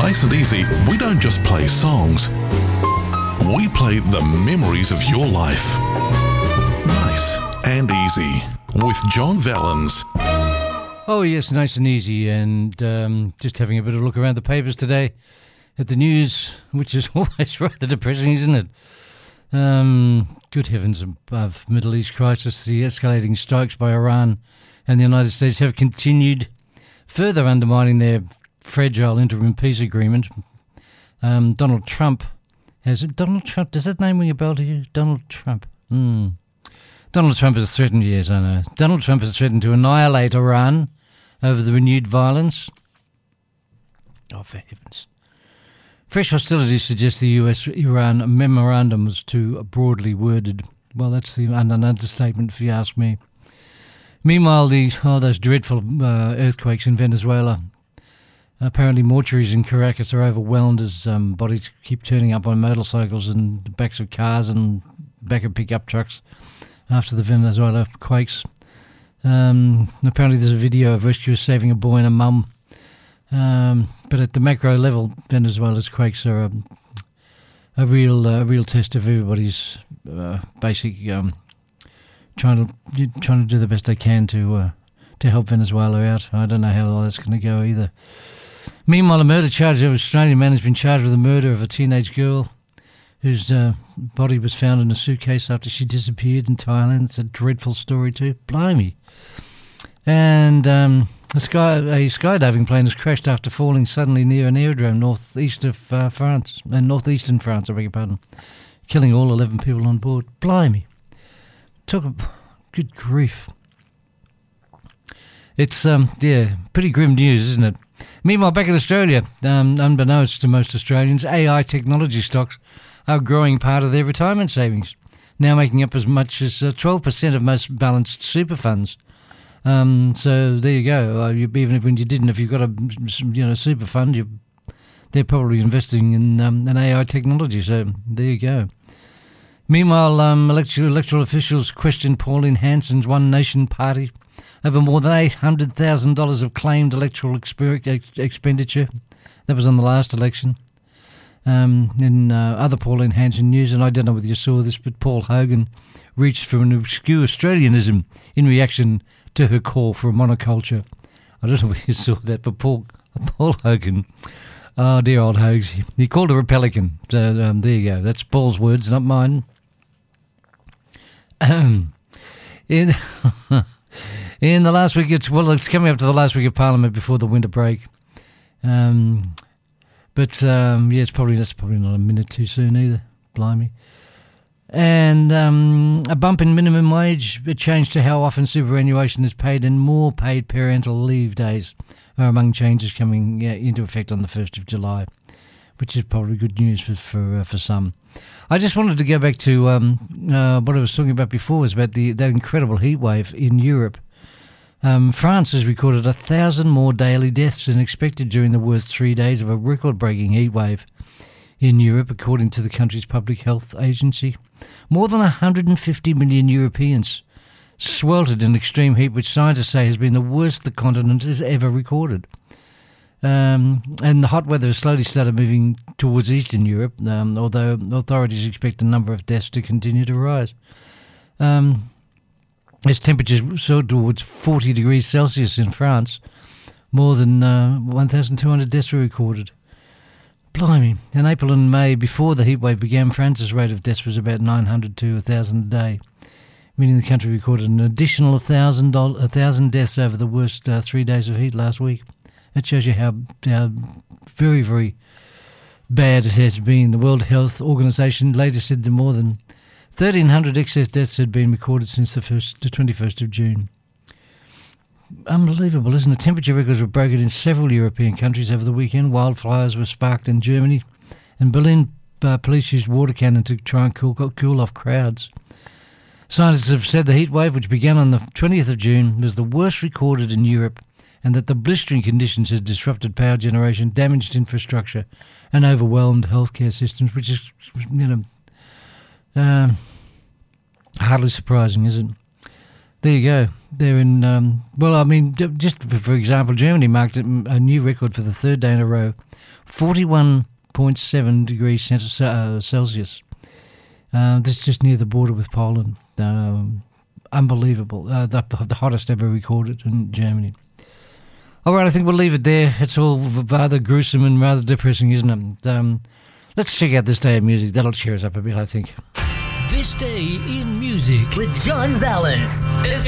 Nice and Easy, we don't just play songs. We play the memories of your life. Nice and Easy with John Vallens. Oh yes, nice and easy, and just having a bit of a look around the papers today at the news, which is always rather depressing, isn't it? Good heavens above, Middle East crisis, the escalating strikes by Iran and the United States have continued, further undermining their fragile interim peace agreement. Donald Trump, does that name ring a bell to you? Donald Trump. Donald Trump has threatened, yes, I know. Donald Trump has threatened to annihilate Iran over the renewed violence. Oh, for heavens. Fresh hostilities suggest the US-Iran memorandum was too broadly worded. Well, that's an understatement if you ask me. Meanwhile, those dreadful earthquakes in Venezuela. Apparently mortuaries in Caracas are overwhelmed as bodies keep turning up on motorcycles and the backs of cars and back of pickup trucks after the Venezuela quakes. Apparently there's a video of rescuers saving a boy and a mum. But at the macro level, Venezuela's quakes are a real test of everybody's basic trying to do the best they can to help Venezuela out. I don't know how that's going to go either. Meanwhile, a murder charge of an Australian man has been charged with the murder of a teenage girl whose body was found in a suitcase after she disappeared in Thailand. It's a dreadful story too. Blimey. And a skydiving plane has crashed after falling suddenly near an aerodrome northeastern France, I beg your pardon, killing all 11 people on board. Blimey. Good grief. It's, pretty grim news, isn't it? Meanwhile, back in Australia, unbeknownst to most Australians, AI technology stocks are a growing part of their retirement savings, now making up as much as 12% of most balanced super funds. So there you go. Even if you've got a super fund, they're probably investing in an AI technology. So there you go. Meanwhile, electoral officials questioned Pauline Hanson's One Nation party over more than $800,000 of claimed electoral expenditure. That was on the last election. In other Pauline Hanson news, and I don't know whether you saw this, but Paul Hogan reached for an obscure Australianism in reaction to her call for a monoculture. I don't know whether you saw that, but Paul Hogan, oh dear old Hogs, he called her a pelican. So there you go. That's Paul's words, not mine. In the last week, it's coming up to the last week of Parliament before the winter break. That's probably not a minute too soon either. Blimey. And a bump in minimum wage, a change to how often superannuation is paid, and more paid parental leave days are among changes coming into effect on the 1st of July, which is probably good news for some. I just wanted to go back to what I was talking about before, was about that incredible heat wave in Europe. France has recorded 1,000 more daily deaths than expected during the worst 3 days of a record-breaking heat wave in Europe, according to the country's public health agency. More than 150 million Europeans sweltered in extreme heat, which scientists say has been the worst the continent has ever recorded. And the hot weather has slowly started moving towards Eastern Europe, although authorities expect the number of deaths to continue to rise. As temperatures soared towards 40 degrees Celsius in France, more than 1,200 deaths were recorded. Blimey. In April and May, before the heatwave began, France's rate of deaths was about 900 to 1,000 a day, meaning the country recorded an additional 1,000 deaths over the worst 3 days of heat last week. That shows you how very, very bad it has been. The World Health Organization later said that more than 1,300 excess deaths had been recorded since the 21st of June. Unbelievable, isn't it? Temperature records were broken in several European countries over the weekend. Wildfires were sparked in Germany, and Berlin police used water cannon to try and cool off crowds. Scientists have said the heat wave, which began on the 20th of June, was the worst recorded in Europe, and that the blistering conditions had disrupted power generation, damaged infrastructure, and overwhelmed healthcare systems, which is, hardly surprising, is it? There you go. They're in, just for example, Germany marked a new record for the third day in a row, 41.7 degrees Celsius. This is just near the border with Poland. Unbelievable. The hottest ever recorded in Germany. All right, I think we'll leave it there. It's all rather gruesome and rather depressing, isn't it? Let's check out This Day in Music. That'll cheer us up a bit, I think. This Day in Music with John Valence.